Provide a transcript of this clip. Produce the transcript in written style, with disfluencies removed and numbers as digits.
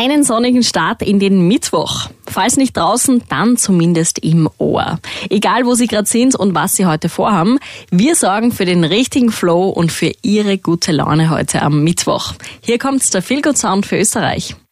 einen sonnigen Start in den Mittwoch. Falls nicht draußen, dann zumindest im Ohr. Egal, wo Sie gerade sind und was Sie heute vorhaben, wir sorgen für den richtigen Flow und für Ihre gute Laune heute am Mittwoch. Hier kommt's, der Feel Good Sound für Österreich.